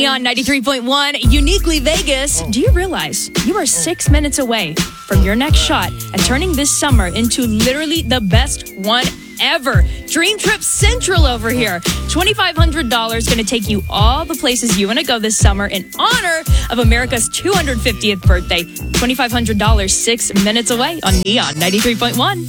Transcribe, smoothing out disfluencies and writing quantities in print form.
On 93.1, Uniquely Vegas. Do you realize you are 6 minutes away from your next shot and turning this summer into literally the best one ever? Dream Trip Central over here. $2,500 going to take you all the places you want to go this summer in honor of America's 250th birthday. $2,500, 6 minutes away on Neon 93.1.